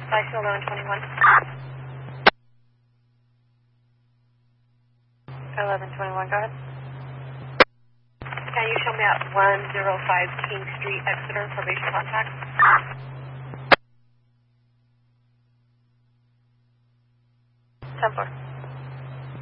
Flight 1121. 1121, go ahead. Can you show me at 105 King Street, Exeter, probation contact? 10-4.